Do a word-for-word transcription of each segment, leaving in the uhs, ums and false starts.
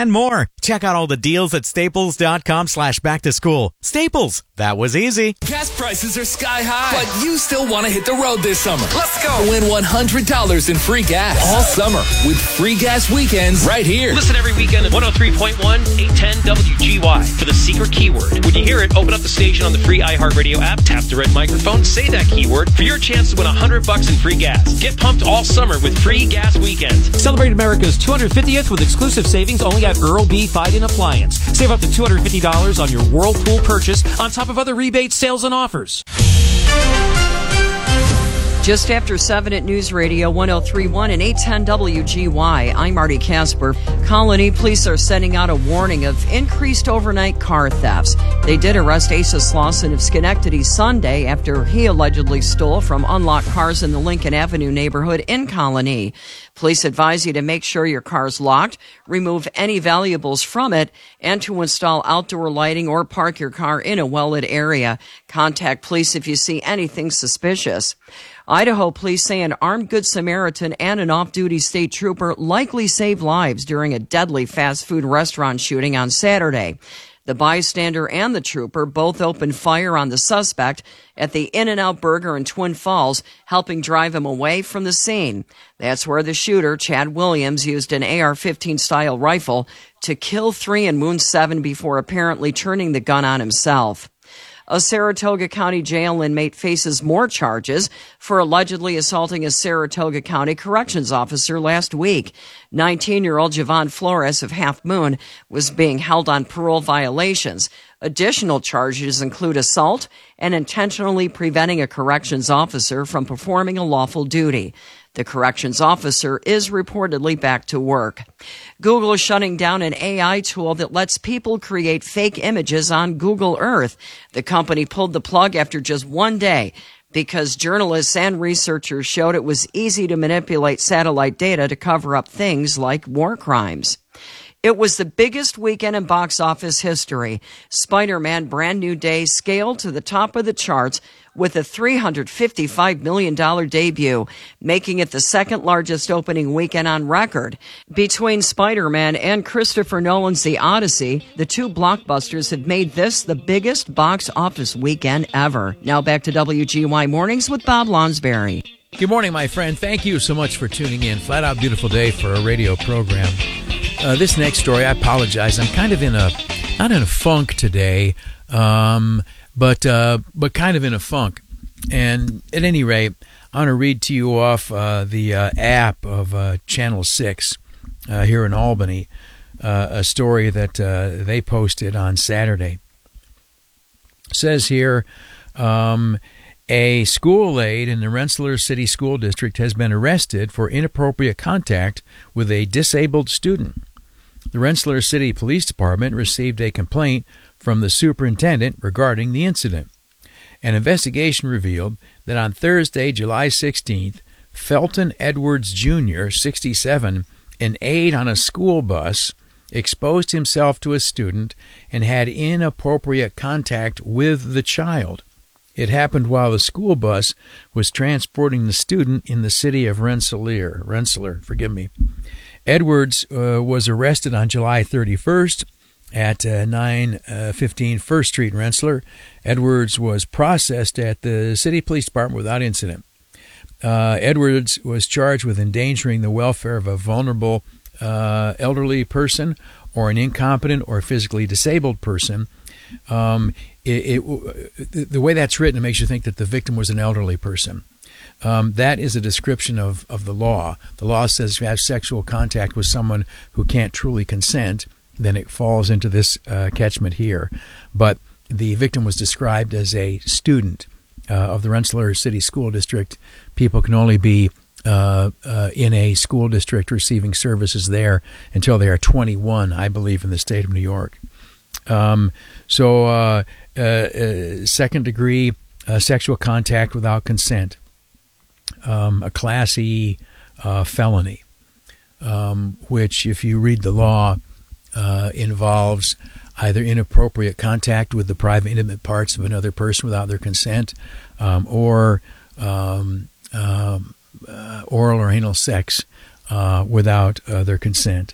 and more. Check out all the deals at staples.com slash back to school. Staples, that was easy. Gas prices are sky high, but you still want to hit the road this summer. Let's go. Win one hundred dollars in free gas all summer with free gas weekends right here. Listen every weekend at one oh three point one, eight ten W G Y for the secret keyword. When you hear it, open up the station on the free iHeartRadio app, tap the red microphone, say that keyword for your chance to win one hundred bucks in free gas. Get pumped all summer with free gas weekends. Celebrate America's two hundred fiftieth with exclusive savings only at Earl B. Fiden Appliance. Save up to two hundred fifty dollars on your Whirlpool purchase on top of other rebates, sales, and offers. Just after seven at News Radio one oh three point one and eight ten W G Y, I'm Marty Casper. Colony police are sending out a warning of increased overnight car thefts. They did arrest Asa Slauson of Schenectady Sunday after he allegedly stole from unlocked cars in the Lincoln Avenue neighborhood in Colony. Police advise you to make sure your car's locked, remove any valuables from it, and to install outdoor lighting or park your car in a well-lit area. Contact police if you see anything suspicious. Idaho police say an armed Good Samaritan and an off-duty state trooper likely saved lives during a deadly fast food restaurant shooting on Saturday. The bystander and the trooper both opened fire on the suspect at the In-N-Out Burger in Twin Falls, helping drive him away from the scene. That's where the shooter, Chad Williams, used an A R fifteen style rifle to kill three and wound seven before apparently turning the gun on himself. A Saratoga County jail inmate faces more charges for allegedly assaulting a Saratoga County corrections officer last week. nineteen-year-old Javon Flores of Half Moon was being held on parole violations. Additional charges include assault and intentionally preventing a corrections officer from performing a lawful duty. The corrections officer is reportedly back to work. Google is shutting down an A I tool that lets people create fake images on Google Earth. The company pulled the plug after just one day because journalists and researchers showed it was easy to manipulate satellite data to cover up things like war crimes. It was the biggest weekend in box office history. Spider-Man Brand New Day scaled to the top of the charts with a three hundred fifty-five million dollars debut, making it the second largest opening weekend on record. Between Spider-Man and Christopher Nolan's The Odyssey, the two blockbusters have made this the biggest box office weekend ever. Now back to W G Y Mornings with Bob Lonsberry. Good morning, my friend. Thank you so much for tuning in. Flat out beautiful day for a radio program. Uh, this next story, I apologize. I'm kind of in a, not in a funk today, um, but uh, but kind of in a funk. And at any rate, I want to read to you off uh, the uh, app of uh, Channel six uh, here in Albany, uh, a story that uh, they posted on Saturday. It says here, um, a school aide in the Rensselaer City School District has been arrested for inappropriate contact with a disabled student. The Rensselaer City Police Department received a complaint from the superintendent regarding the incident. An investigation revealed that on Thursday, July sixteenth, Felton Edwards Junior, sixty-seven, an aide on a school bus, exposed himself to a student and had inappropriate contact with the child. It happened while the school bus was transporting the student in the city of Rensselaer. Rensselaer, forgive me. Edwards uh, was arrested on July thirty-first at uh, nine fifteen First Street in Rensselaer. Edwards was processed at the City Police Department without incident. Uh, Edwards was charged with endangering the welfare of a vulnerable uh, elderly person or an incompetent or physically disabled person. Um, it, it, the way that's written, it makes you think that the victim was an elderly person. Um, that is a description of, of the law. The law says if you have sexual contact with someone who can't truly consent, then it falls into this uh, catchment here. But the victim was described as a student uh, of the Rensselaer City School District. People can only be uh, uh, in a school district receiving services there until they are twenty-one, I believe, in the state of New York. Um, so uh, uh, uh, second degree uh, sexual contact without consent. Um, a Class E uh, felony, um, which, if you read the law, uh, involves either inappropriate contact with the private, intimate parts of another person without their consent, um, or um, um, uh, oral or anal sex uh, without uh, their consent.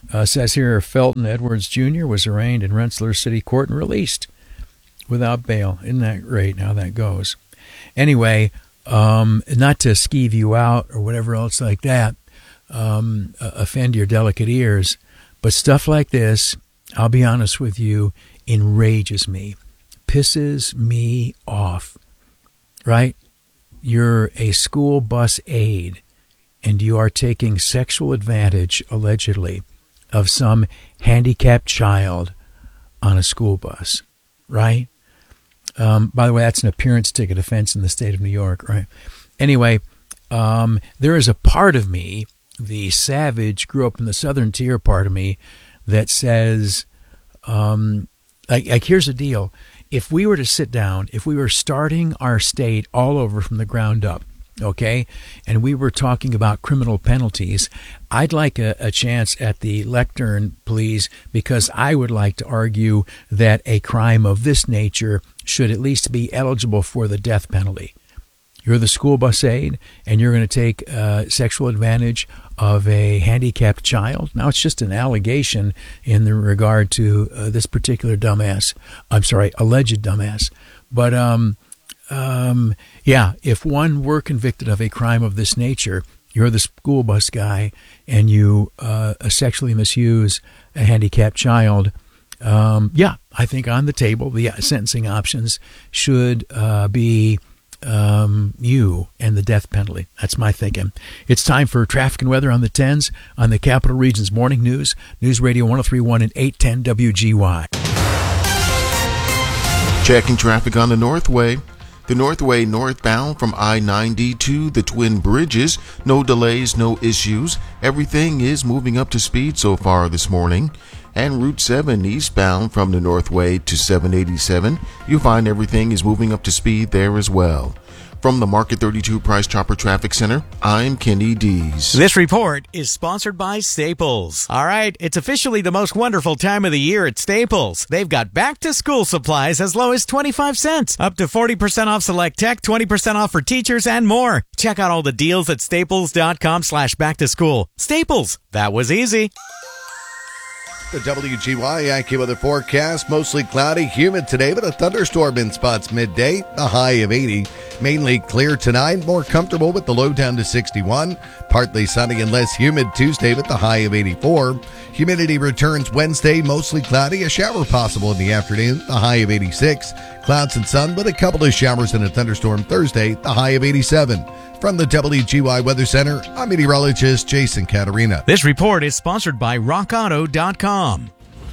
Uh, says here, Felton Edwards Junior was arraigned in Rensselaer City Court and released without bail. Isn't that great how that goes? Anyway, um, not to skeeve you out or whatever else like that, um, uh, offend your delicate ears, but stuff like this, I'll be honest with you, enrages me, pisses me off, right? You're a school bus aide, and you are taking sexual advantage, allegedly, of some handicapped child on a school bus, right? Um, by the way, that's an appearance ticket offense in the state of New York, right? Anyway, um, there is a part of me, the savage, grew up in the southern tier part of me, that says, um, like, like, here's the deal. If we were to sit down, if we were starting our state all over from the ground up, okay, and we were talking about criminal penalties, I'd like a, a chance at the lectern, please, because I would like to argue that a crime of this nature should at least be eligible for the death penalty. You're the school bus aide, and you're going to take uh, sexual advantage of a handicapped child. Now, it's just an allegation in the regard to uh, this particular dumbass. I'm sorry, alleged dumbass. But, um, um, yeah, if one were convicted of a crime of this nature, you're the school bus guy, and you uh, sexually misuse a handicapped child, um, yeah, I think on the table, the sentencing options should uh, be Um, you and the death penalty. That's my thinking. It's time for traffic and weather on the tens on the Capital Region's Morning News, News Radio one oh three point one and eight ten W G Y. Checking traffic on the Northway. The Northway northbound from I ninety to the Twin Bridges. No delays, no issues. Everything is moving up to speed so far this morning. And Route seven eastbound from the Northway to seven eighty-seven, you'll find everything is moving up to speed there as well. From the Market thirty-two Price Chopper Traffic Center, I'm Kenny Dees. This report is sponsored by Staples. All right, it's officially the most wonderful time of the year at Staples. They've got back-to-school supplies as low as twenty-five cents, up to forty percent off select tech, twenty percent off for teachers, and more. Check out all the deals at staples.com slash back-to-school. Staples, that was easy. The W G Y AccuWeather forecast, mostly cloudy, humid today, but a thunderstorm in spots midday, a high of eighty. Mainly clear tonight, more comfortable with the low down to sixty-one. Partly sunny and less humid Tuesday with the high of eighty-four. Humidity returns Wednesday, mostly cloudy, a shower possible in the afternoon, the high of eighty-six. Clouds and sun, but a couple of showers and a thunderstorm Thursday, the high of eighty-seven. From the W G Y Weather Center, I'm meteorologist Jason Caterina. This report is sponsored by rock auto dot com.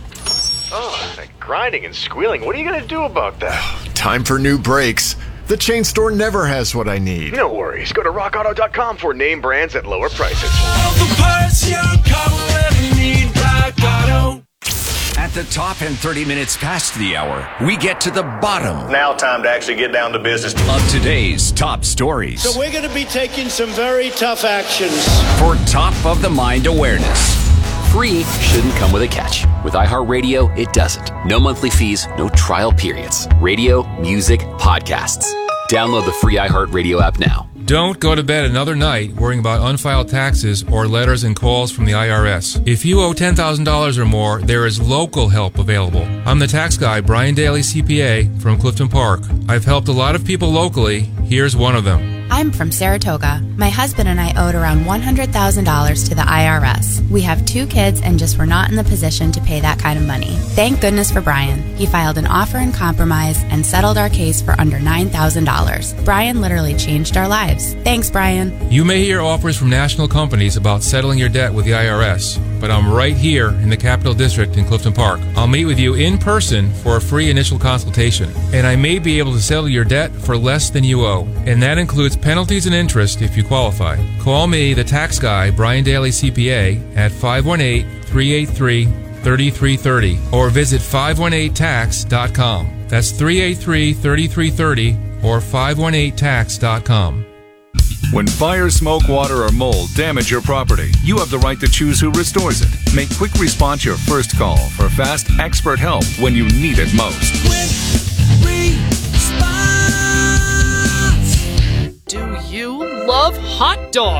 Oh, that grinding and squealing. What are you going to do about that? Time for new brakes. The chain store never has what I need. No worries. Go to rock auto dot com for name brands at lower prices. All the parts your car will ever need, Rock Auto. At the top and thirty minutes past the hour, we get to the bottom. Now time to actually get down to business. Of today's top stories. So we're going to be taking some very tough actions. For top of the mind awareness. Free shouldn't come with a catch. With iHeartRadio, it doesn't. No monthly fees, no trial periods. Radio, music, podcasts. Download the free iHeartRadio app now. Don't go to bed another night worrying about unfiled taxes or letters and calls from the I R S. If you owe ten thousand dollars or more, there is local help available. I'm the tax guy, Brian Daly, C P A, from Clifton Park. I've helped a lot of people locally. Here's one of them. I'm from Saratoga. My husband and I owed around one hundred thousand dollars to the I R S. We have two kids and just were not in the position to pay that kind of money. Thank goodness for Brian. He filed an offer in compromise and settled our case for under nine thousand dollars. Brian literally changed our lives. Thanks, Brian. You may hear offers from national companies about settling your debt with the I R S, but I'm right here in the Capital District in Clifton Park. I'll meet with you in person for a free initial consultation, and I may be able to settle your debt for less than you owe, and that includes penalties and interest if you qualify. Call me, the tax guy, Brian Daly, C P A, at five one eight, three eight three, three three three zero or visit five one eight tax dot com. That's three eight three, three three three zero or five one eight tax dot com. When fire, smoke, water, or mold damage your property, you have the right to choose who restores it. Make Quick Response your first call for fast, expert help when you need it most. Quick Response. Do you love hot dogs?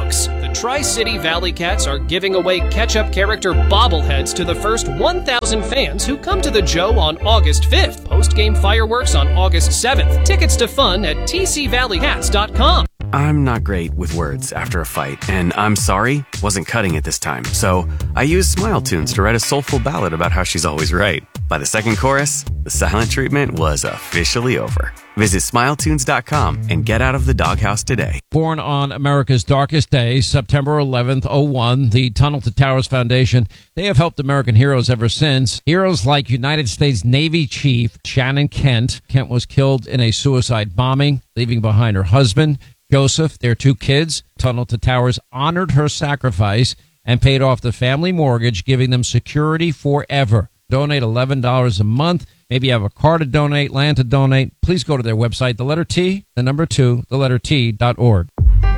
The Tri-City Valley Cats are giving away ketchup character bobbleheads to the first one thousand fans who come to the Joe on August fifth. Post-game fireworks on August seventh. Tickets to fun at t c valley cats dot com. I'm not great with words after a fight, and I'm sorry wasn't cutting it this time, so I used Smile Tunes to write a soulful ballad about how she's always right. By the second chorus, the silent treatment was officially over. Visit smile tunes dot com and get out of the doghouse today. Born on America's darkest day, September eleventh, oh one, the Tunnel to Towers Foundation, they have helped American heroes ever since. Heroes like United States Navy Chief Shannon Kent. Kent was killed in a suicide bombing, leaving behind her husband, Joseph, their two kids. Tunnel to Towers honored her sacrifice and paid off the family mortgage, giving them security forever. Donate eleven dollars a month. Maybe you have a car to donate, land to donate. Please go to their website, the letter T, the number two, the letter T dot org.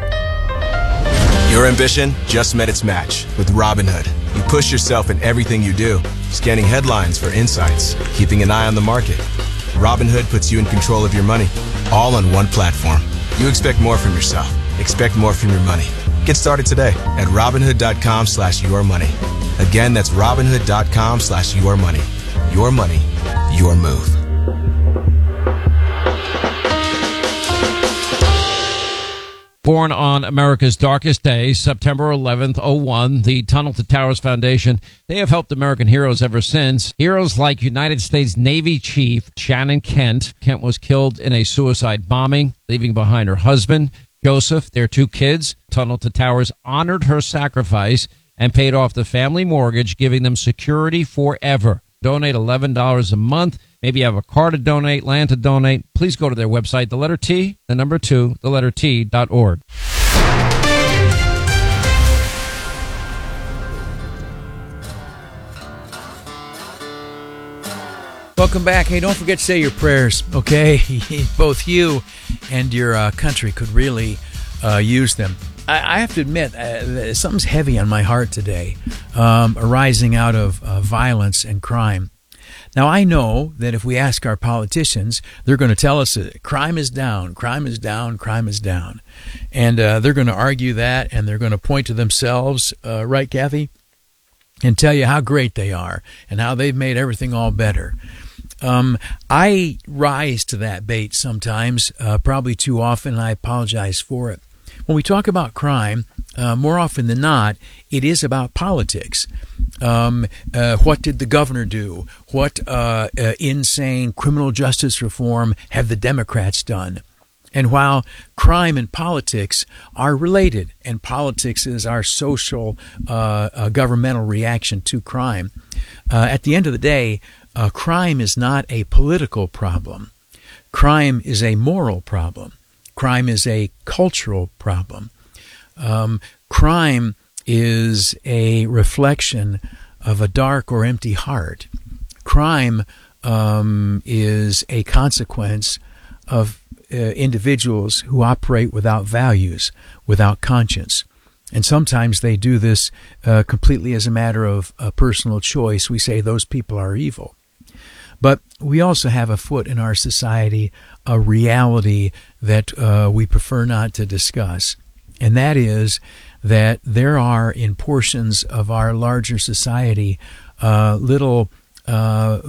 Your ambition just met its match with Robinhood. You push yourself in everything you do, scanning headlines for insights, keeping an eye on the market. Robinhood puts you in control of your money, all on one platform. You expect more from yourself. Expect more from your money. Get started today at Robinhood dot com slash your money. Again, that's Robinhood dot com slash your money. Your money, your move. Born on America's darkest day, September eleventh, oh one, the Tunnel to Towers Foundation, they have helped American heroes ever since. Heroes like United States Navy Chief Shannon Kent. Kent was killed in a suicide bombing, leaving behind her husband, Joseph, their two kids. Tunnel to Towers honored her sacrifice and paid off the family mortgage, giving them security forever. Donate eleven dollars a month. Maybe you have a car to donate, land to donate. Please go to their website, the letter T, the number two, the letter T dot org. Welcome back. Hey, don't forget to say your prayers, okay? Both you and your uh, country could really uh, use them. I, I have to admit, uh, something's heavy on my heart today, um, arising out of uh, violence and crime. Now, I know that if we ask our politicians, they're going to tell us that crime is down, crime is down, crime is down. And uh, they're going to argue that, and they're going to point to themselves, uh, right, Kathy? And tell you how great they are and how they've made everything all better. Um, I rise to that bait sometimes, uh, probably too often, and I apologize for it. When we talk about crime, uh, more often than not, it is about politics. Um, uh, what did the governor do? What uh, uh, insane criminal justice reform have the Democrats done? And while crime and politics are related, and politics is our social, uh, uh, governmental reaction to crime, uh, at the end of the day, uh, crime is not a political problem. Crime is a moral problem. Crime is a cultural problem. Um, crime is a reflection of a dark or empty heart. Crime um, is a consequence of uh, individuals who operate without values, without conscience. And sometimes they do this uh, completely as a matter of uh, personal choice. We say those people are evil. But we also have afoot in our society a reality that uh, we prefer not to discuss. And that is that there are in portions of our larger society uh, little uh,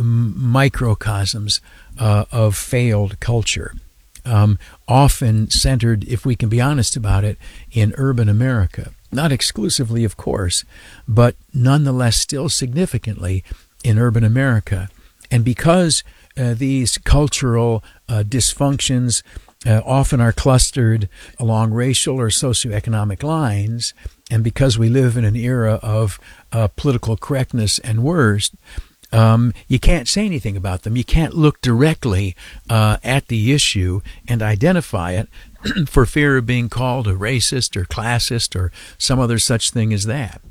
microcosms uh, of failed culture, um, often centered, if we can be honest about it, in urban America. Not exclusively, of course, but nonetheless still significantly in urban America. And because uh, these cultural uh, dysfunctions uh, often are clustered along racial or socioeconomic lines, and because we live in an era of uh, political correctness and worse, um, you can't say anything about them. You can't look directly uh, at the issue and identify it for fear of being called a racist or classist or some other such thing as that.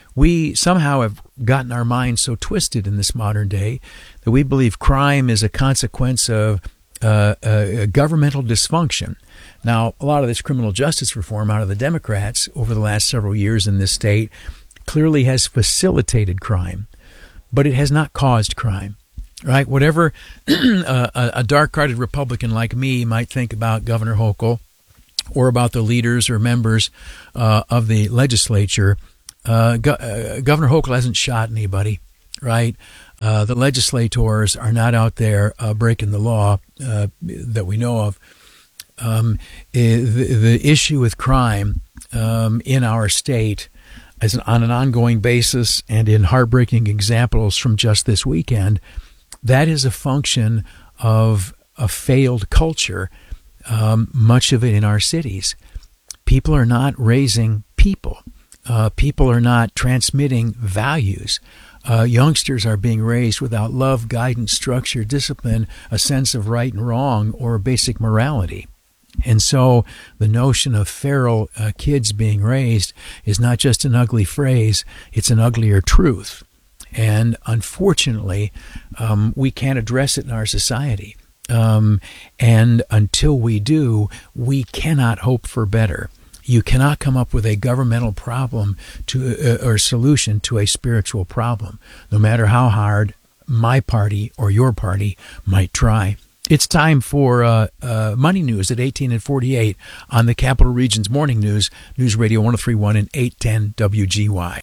We somehow have gotten our minds so twisted in this modern day that we believe crime is a consequence of uh, a, a governmental dysfunction. Now, a lot of this criminal justice reform out of the Democrats over the last several years in this state clearly has facilitated crime, but it has not caused crime, right? Whatever a, a dark-hearted Republican like me might think about Governor Hochul or about the leaders or members uh, of the legislature, uh, Go- uh, Governor Hochul hasn't shot anybody, right? Uh, the legislators are not out there uh, breaking the law uh, that we know of. Um, the, the issue with crime um, in our state as an, on an ongoing basis, and in heartbreaking examples from just this weekend, that is a function of a failed culture, um, much of it in our cities. People are not raising people. Uh, people are not transmitting values. Uh, youngsters are being raised without love, guidance, structure, discipline, a sense of right and wrong, or basic morality. And so the notion of feral uh, kids being raised is not just an ugly phrase, it's an uglier truth. And unfortunately, um, we can't address it in our society. Um, and until we do, we cannot hope for better. You cannot come up with a governmental problem to uh, or solution to a spiritual problem, no matter how hard my party or your party might try. It's time for uh, uh, Money News at eighteen and forty-eight on the Capital Region's Morning News, News Radio one oh three point one and eight ten W G Y.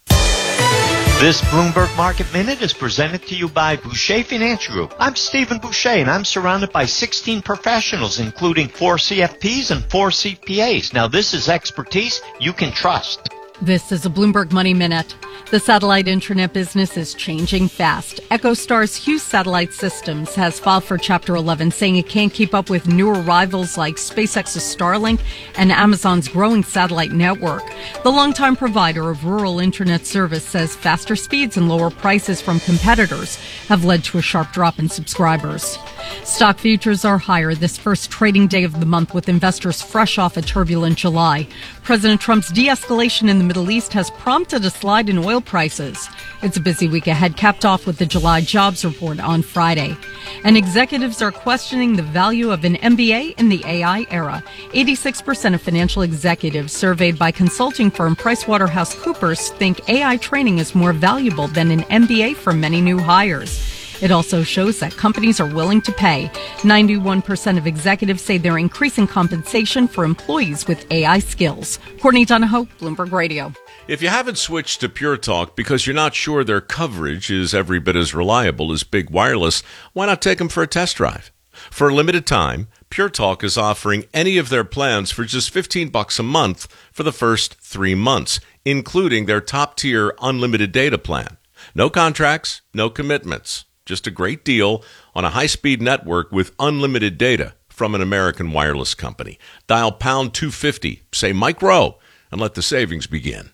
This Bloomberg Market Minute is presented to you by Boucher Finance Group. I'm Stephen Boucher, and I'm surrounded by sixteen professionals, including four C F Ps and four C P As. Now, this is expertise you can trust. This is a Bloomberg Money Minute. The satellite internet business is changing fast. EchoStar's Hughes Satellite Systems has filed for Chapter eleven, saying it can't keep up with newer rivals like SpaceX's Starlink and Amazon's growing satellite network. The longtime provider of rural internet service says faster speeds and lower prices from competitors have led to a sharp drop in subscribers. Stock futures are higher this first trading day of the month, with investors fresh off a turbulent July. President Trump's de-escalation in the Middle East has prompted a slide in oil prices. It's a busy week ahead, capped off with the July jobs report on Friday. And executives are questioning the value of an M B A in the A I era. eighty-six percent of financial executives surveyed by consulting firm PricewaterhouseCoopers think A I training is more valuable than an M B A for many new hires. It also shows that companies are willing to pay. ninety-one percent of executives say they're increasing compensation for employees with A I skills. Courtney Donahoe, Bloomberg Radio. If you haven't switched to Pure Talk because you're not sure their coverage is every bit as reliable as Big Wireless, why not take them for a test drive? For a limited time, Pure Talk is offering any of their plans for just fifteen bucks a month for the first three months, including their top-tier unlimited data plan. No contracts, no commitments. Just a great deal on a high-speed network with unlimited data from an American wireless company. Dial pound two fifty, say Mike Rowe, and let the savings begin.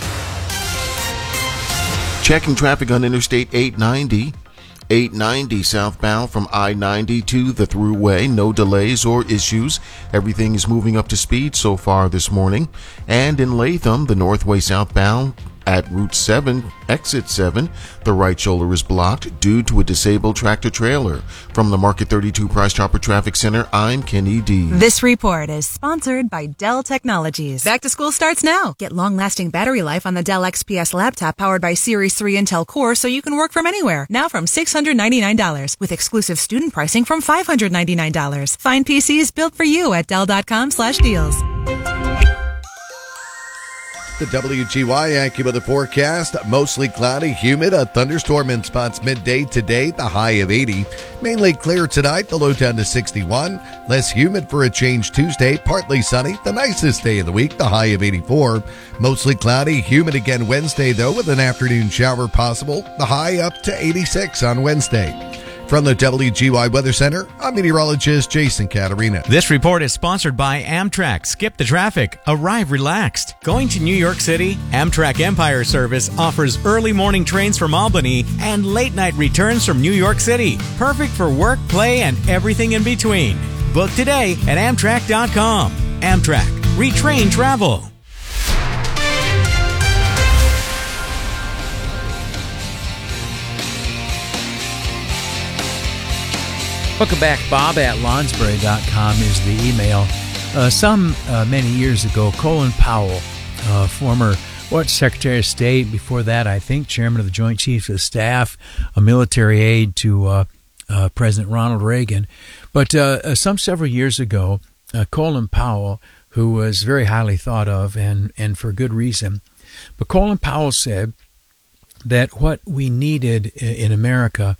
Checking traffic on Interstate eight ninety. eight ninety southbound from I ninety to the Thruway. No delays or issues. Everything is moving up to speed so far this morning. And in Latham, the Northway southbound at Route seven, Exit seven, the right shoulder is blocked due to a disabled tractor-trailer. From the Market thirty-two Price Chopper Traffic Center, I'm Kenny D. This report is sponsored by Dell Technologies. Back to school starts now. Get long-lasting battery life on the Dell X P S laptop powered by Series three Intel Core so you can work from anywhere. Now from six hundred ninety-nine dollars with exclusive student pricing from five hundred ninety-nine dollars. Find P Cs built for you at Dell.com slash deals. The W G Y AccuWeather forecast, mostly cloudy, humid, a thunderstorm in spots midday today, the high of eighty. Mainly clear tonight, the low down to sixty-one. Less humid for a change Tuesday, partly sunny, the nicest day of the week, the high of eighty-four. Mostly cloudy, humid again Wednesday, though, with an afternoon shower possible, the high up to eighty-six on Wednesday. From the W G Y Weather Center, I'm meteorologist Jason Caterina. This report is sponsored by Amtrak. Skip the traffic. Arrive relaxed. Going to New York City? Amtrak Empire Service offers early morning trains from Albany and late night returns from New York City. Perfect for work, play, and everything in between. Book today at Amtrak dot com. Amtrak. Retrain travel. Welcome back. Bob at Lonsbury dot com is the email. Uh, some uh, many years ago, Colin Powell, uh, former what Secretary of State, before that, I think, Chairman of the Joint Chiefs of Staff, a military aide to uh, uh, President Ronald Reagan. But uh, some several years ago, uh, Colin Powell who was very highly thought of, and, and for good reason. But Colin Powell said that what we needed in America